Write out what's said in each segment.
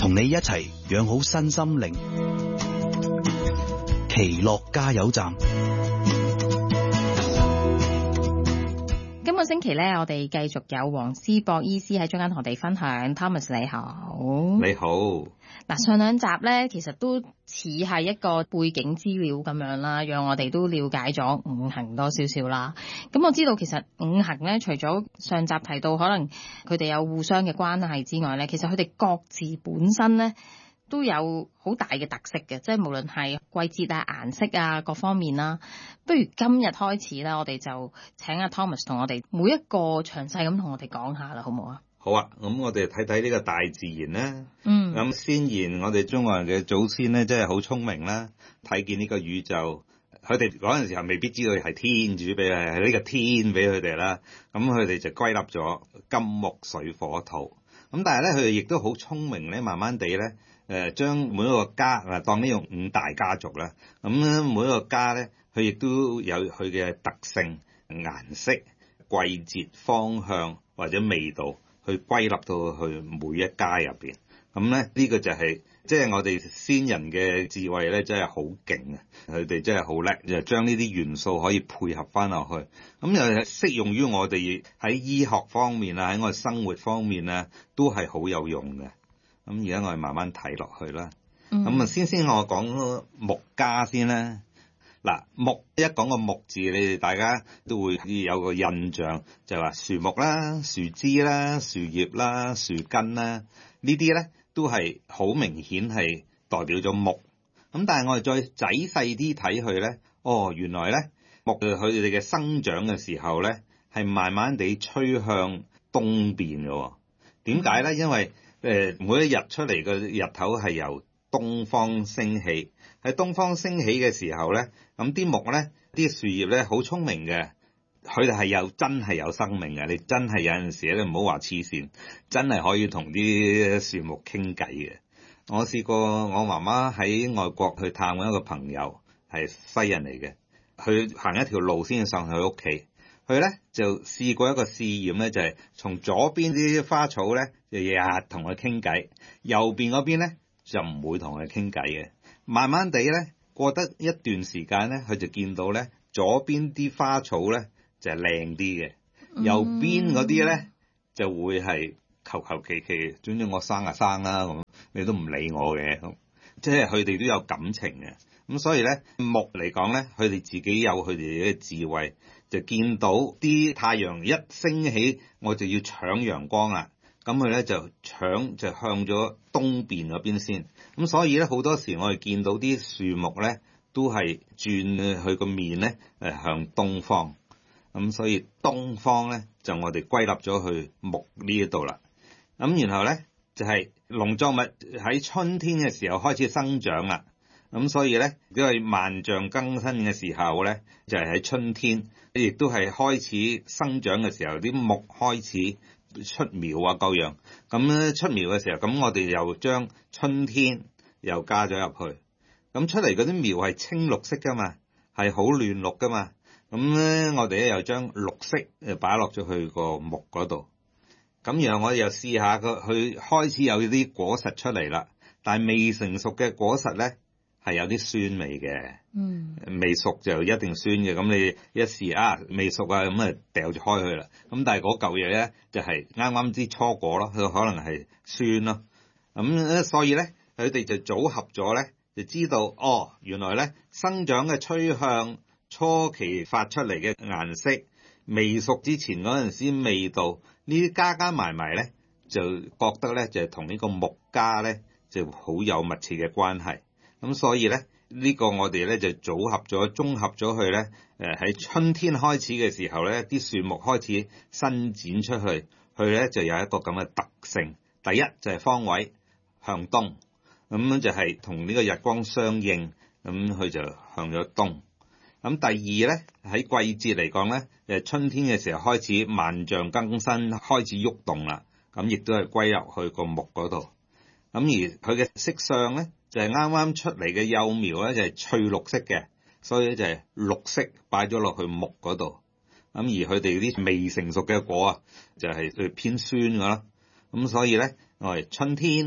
同你一齊養好身心靈。奇樂加油站。 今個星期咧，我哋繼續有黃思博醫師喺中間同我哋分享。Thomas 你好， 你好。 嗱，上兩集咧，其實都似係一個背景資料咁樣啦，讓我哋都了解咗五行多少少啦。咁我知道其實五行咧，除咗上集提到可能佢哋有互相嘅關係之外咧，其實佢哋各自本身咧都有好大嘅特色嘅，即係無論係季節啊、顏色啊各方面啦。不如今日開始啦，我哋就請阿 Thomas 同我哋每一個詳細咁同我哋講下啦，好唔好啊？ 好啊，咁我哋睇睇呢個大自然啦。咁先言我哋中國人嘅祖先咧，真係好聰明啦，睇見呢個宇宙，佢哋嗰陣時候未必知道係天主俾佢，係呢個天俾佢哋啦。咁佢哋就歸納咗金木水火土。咁但係咧，佢哋亦都好聰明咧，慢慢地咧，將每一個家當呢種五大家族啦。咁每一個家咧，佢亦都有佢嘅特性、顏色、季節、方向或者味道。去歸納到去每一家入邊，咁咧呢個就係即係我哋先人嘅智慧咧，真係好勁啊！佢哋真係好叻，就將呢啲元素可以配合翻落去，咁又適用於我哋喺醫學方面啊，喺我哋生活方面啊，都係好有用嘅。咁而家我哋慢慢睇落去啦。咁啊，先我講木家先啦。嗱，木一講個木字，你哋大家都會有個印象，就係話樹木啦、樹枝啦、樹葉啦、樹根啦，呢啲咧都係好明顯係代表咗木。咁但係我哋再仔細啲睇佢咧，原來咧木佢哋嘅生長嘅時候咧，係慢慢地趨向東邊嘅。點解咧？因為每一日出嚟嘅日頭係由東方升起，喺東方升起嘅時候咧，咁啲木咧、啲樹葉咧好聰明嘅，佢哋係真係有生命嘅。你真係有陣時咧，唔好話黐線，真係可以同啲樹木傾偈嘅。我試過我媽媽喺外國去探一個朋友，係西人嚟嘅，佢行一條路先上去屋企，佢咧就試過一個試驗咧，就係從左邊啲花草咧就日日同佢傾偈，右邊嗰邊咧就唔會同佢傾偈嘅。慢慢地咧，過得一段時間咧，佢就見到咧，左邊啲花草咧就係靚啲嘅，右邊嗰啲咧就會係求求其其，總之我生啊生啦咁，你都唔理我嘅咁，即係佢哋都有感情嘅。咁所以咧，木嚟講咧，佢哋自己有佢哋嘅智慧，就見到啲太陽一升起，我就要搶陽光啦。咁佢咧就向咗東邊嗰邊先，咁所以咧好多時我哋見到啲樹木咧都係轉佢個面咧向東方，咁所以東方咧就我哋歸納咗去木呢一度啦。咁然後咧就係農作物喺春天嘅時候開始生長啦，咁所以咧因為萬象更新嘅時候咧就係喺春天，亦都係開始生長嘅時候，啲木開始出苗啊，各樣咁咧出苗嘅時候，咁我哋又將春天又加咗入去，咁出嚟嗰啲苗係青綠色噶嘛，係好嫩綠噶嘛，咁咧我哋咧又將綠色擺落咗去個木嗰度，咁然後我哋又試下佢開始有啲果實出嚟啦，但係未成熟嘅果實咧係有啲酸味嘅，未熟就一定酸嘅。咁你一試未熟啊，咁啊掉咗開去啦。咁但係嗰嚿嘢咧就係啱啱啲初果咯，佢可能係酸咯。咁所以咧佢哋就組合咗咧，就知道原來咧生長嘅趨向，初期發出嚟嘅顏色，未熟之前嗰陣時味道，呢啲加埋埋咧，就覺得咧就係同呢個木家咧就好有密切嘅關係。咁所以咧，呢個我哋咧就組合咗、綜合咗佢咧，喺春天開始嘅時候咧，啲樹木開始伸展出去，佢咧就有一個咁嘅特性。第一就係方位向東，咁就係同呢個日光相應，咁佢就向咗東。咁第二咧喺季節嚟講咧，春天嘅時候開始萬象更新，開始喐動啦，咁亦都係歸入去個木嗰度。咁而佢嘅色相咧，就係啱啱出嚟嘅幼苗咧，就係翠綠色嘅，所以就係綠色擺咗落去木嗰度。咁而佢哋啲未成熟嘅果啊，就係偏酸㗎啦。咁所以咧，我哋春天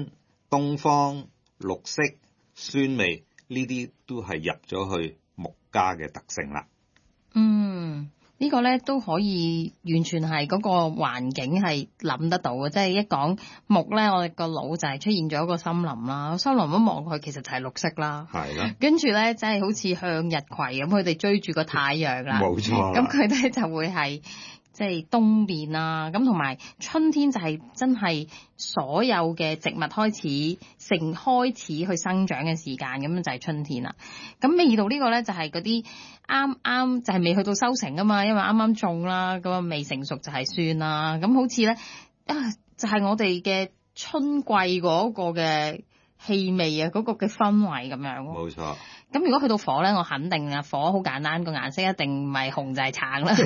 東方、綠色、酸味呢啲都係入咗去木家嘅特性啦。 呢個咧都可以完全係嗰個環境係諗得到嘅，即係一講木咧，我哋個腦就係出現咗一個森林啦。森林一望過去，其實就係綠色啦。係啦。跟住咧，即係好似向日葵咁，佢哋追住個太陽啦。冇錯。咁佢哋就會係即係東邊啦。咁同埋春天就係真係所有嘅植物開始去生長嘅時間，咁就係春天啦。咁味道呢個咧就係嗰啲啱就係未去到收成啊嘛，因為啱啱種啦，咁啊未成熟就係酸啦。咁好似咧就係我哋嘅春季嗰個嘅氣味啊，嗰個嘅氛圍咁樣。冇錯。咁如果去到火咧，我肯定啊，火好簡單，個顏色一定唔係紅就係橙啦。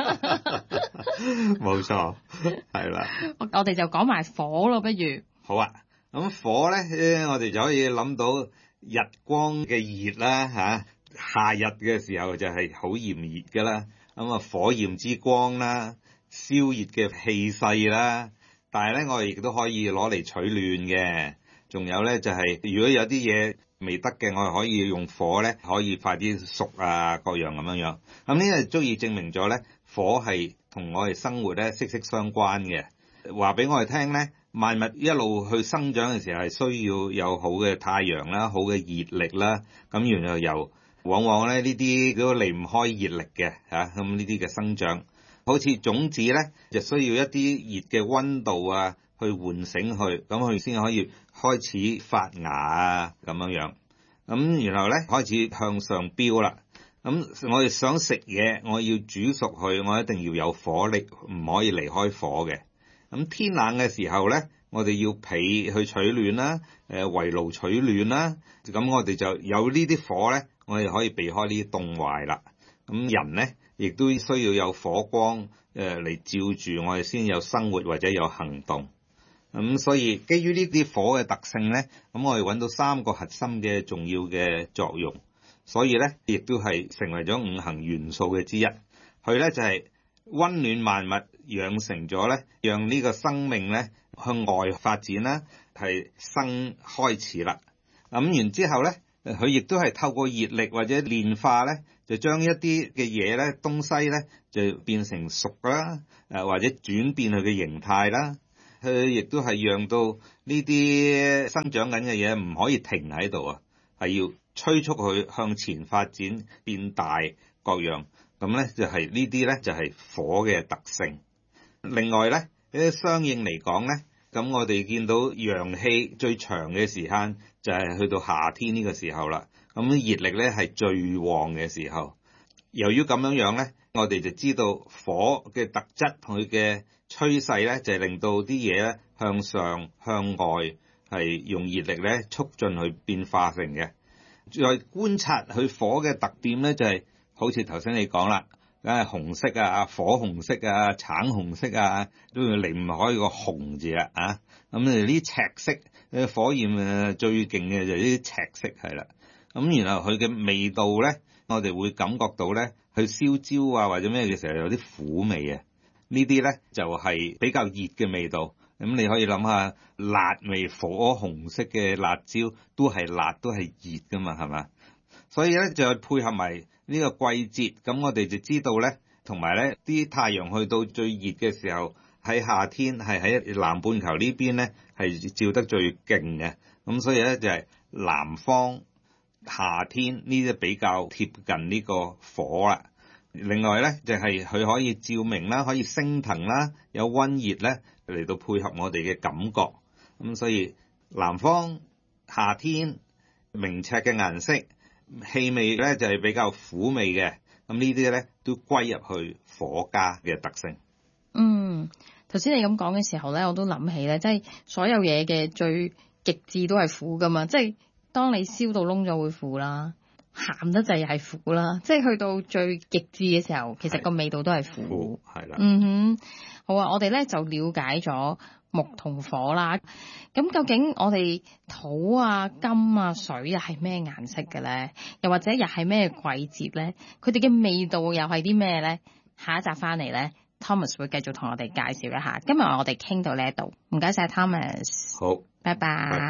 冇錯，係啦。我哋就講埋火咯，不如。好啊，咁火咧，我哋就可以諗到日光嘅熱啦嚇。夏日嘅時候就係好炎熱㗎啦，咁啊火焰之光啦，燒熱嘅氣勢啦。但係咧，我哋亦都可以攞嚟取暖嘅。仲有咧就係，如果有啲嘢未得嘅，我哋可以用火咧，可以快啲熟啊，各樣咁樣。咁呢個足以證明咗咧，火係同我哋生活咧息息相關嘅。話俾我哋聽咧，萬物一路去生長嘅時候係需要有好嘅太陽啦，好嘅熱力啦。咁然後往往咧呢啲都離唔開熱力嘅嚇。咁呢啲嘅生長，好似種子咧就需要一啲熱嘅溫度啊，去喚醒佢，咁佢先可以開始發芽啊，咁樣。咁然後咧開始向上飆啦。咁我哋想食嘢，我要煮熟佢，我一定要有火力，唔可以離開火嘅。咁天冷嘅時候咧，我哋要被去取暖啦，圍爐取暖啦。咁我哋就有呢啲火咧，我哋可以避開呢啲凍壞啦。咁人咧亦都需要有火光嚟照住我哋先有生活或者有行動。咁所以基於呢啲火嘅特性咧，咁我哋揾到3個核心嘅重要嘅作用，所以咧亦都係成為咗5行元素嘅之一。佢咧就係溫暖萬物，養成咗咧，讓呢個生命咧向外發展啦，係生開始啦。咁然之後咧，佢亦都係透過熱力或者煉化咧，就將一啲嘅嘢咧東西咧就變成熟啦，或者轉變佢嘅形態啦。佢亦都係讓到呢啲生長緊嘅嘢唔可以停喺度啊，係要催促佢向前發展變大各樣。咁咧就係呢啲咧就係火嘅特性。另外咧，相應嚟講咧，咁我哋見到陽氣最長嘅時間就係去到夏天呢個時候啦。咁熱力咧係最旺嘅時候。由於咁樣咧，我哋就知道火嘅特質同佢嘅趨勢咧，就係令到啲嘢咧向上向外係用熱力咧促進佢變化成嘅。再觀察佢火嘅特點咧，就係好似頭先你講啦，梗係紅色啊、火紅色啊、橙紅色啊，都要離唔開個紅字啦啊！咁呢啲赤色，火焰最勁嘅就係呢啲赤色係啦。咁然後佢嘅味道咧，我哋會感覺到咧，佢燒焦啊或者咩嘅時候有啲苦味啊。呢啲咧就係比較熱嘅味道。咁你可以諗下，辣味火紅色嘅辣椒都係辣，都係熱噶嘛，係嘛？所以咧就配合埋呢個季節，咁我哋就知道咧，同埋咧啲太陽去到最熱嘅時候，喺夏天係喺南半球呢邊咧係照得最勁嘅。咁所以咧就係南方夏天呢啲比較貼近呢個火啦。另外咧就係佢可以照明啦，可以升騰啦，有溫熱咧嚟到配合我哋嘅感覺。咁所以南方夏天明赤嘅顏色，氣味咧就係比較苦味嘅。咁呢啲咧都歸入去火家嘅特性。頭先你咁講嘅時候咧，我都諗起咧，即係所有嘢嘅最極致都係苦噶嘛。即係當你燒到燶咗會苦啦，鹹得滯係苦啦，即係去到最極致嘅時候，其實個味道都係苦。係啦。好啊，我哋咧就了解咗木同火啦。咁究竟我哋土啊、金啊、水又係咩顏色嘅咧？又或者又係咩季節咧？佢哋嘅味道又係啲咩咧？下一集翻嚟咧，Thomas 會繼續同我哋介紹一下。今日我哋傾到呢一度，唔該晒 Thomas。好，拜拜。